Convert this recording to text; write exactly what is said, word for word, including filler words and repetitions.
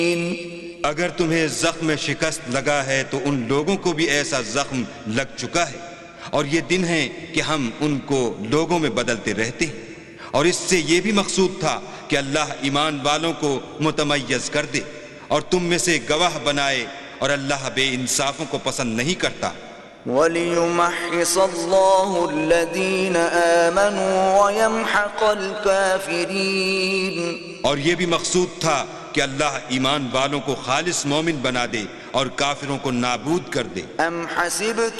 अगर तुम्हें जख्म में शिकस्त लगा है तो उन लोगों को भी ऐसा जख्म लग चुका है, और ये दिन है कि हम उनको लोगों में बदलते रहते हैं। और इससे ये भी मकसूद था कि अल्लाह ईमान वालों को मुतमय्यज कर दे और तुम में से गवाह बनाए, और अल्लाह बेइंसाफों को पसंद नहीं करता। वलियुमहिसल्लाहु अल्लज़ीना आमनू वयमहक़ल काफ़िरीन, और ये भी मकसूद था कि अल्लाह ईमान वालों को खालिस मोमिन बना दे और काफिरों को नाबूद कर दे। अम हसिबतुम